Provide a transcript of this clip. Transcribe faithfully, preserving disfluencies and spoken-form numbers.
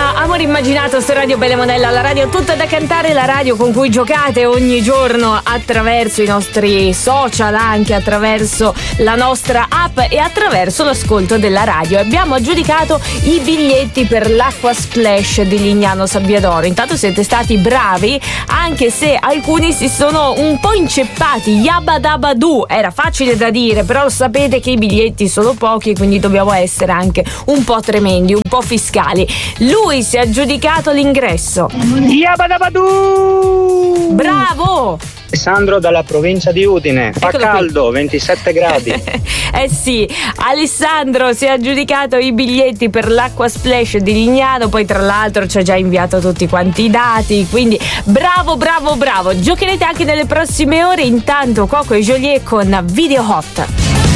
a Amore Immaginato su Radio Belle Monella, la radio tutta da cantare, la radio con cui giocate ogni giorno attraverso i nostri social, anche attraverso la nostra app e attraverso l'ascolto della radio. Abbiamo aggiudicato i biglietti per l'Acqua Splash di Lignano Sabbiadoro. Intanto siete stati bravi, anche se alcuni si sono un po' inceppati. Yabba dabba doo, era facile da dire, però sapete che i biglietti sono pochi, quindi dobbiamo essere anche un po' tremendi, un po' fiscali. Lui si è aggiudicato l'ingresso. Yabba dabba doo! Bravo! Alessandro dalla provincia di Udine. Fa Eccolo caldo, qui. ventisette gradi. Eh sì, Alessandro si è aggiudicato i biglietti per l'Acqua Splash di Lignano, poi tra l'altro ci ha già inviato tutti quanti i dati, quindi bravo, bravo, bravo. Giocherete anche nelle prossime ore. Intanto Coco e Joliet con Video Hot.